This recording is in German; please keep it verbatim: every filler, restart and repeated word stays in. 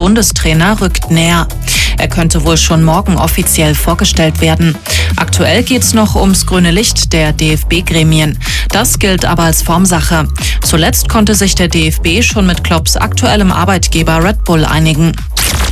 Bundestrainer rückt näher. Er könnte wohl schon morgen offiziell vorgestellt werden. Aktuell geht's noch ums grüne Licht der D F B-Gremien. Das gilt aber als Formsache. Zuletzt konnte sich der D F B schon mit Klopps aktuellem Arbeitgeber Red Bull einigen.